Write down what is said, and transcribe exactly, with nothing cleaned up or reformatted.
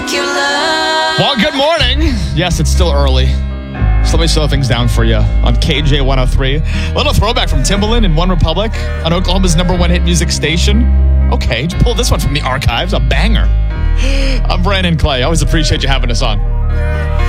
Well, good morning. Yes, it's still early. So let me slow things down for you on K J one oh three. A little throwback from Timbaland and One Republic on Oklahoma's number one hit music station. Okay, just pull this one from the archives, a banger. I'm Brandon Clay. I always appreciate you having us on.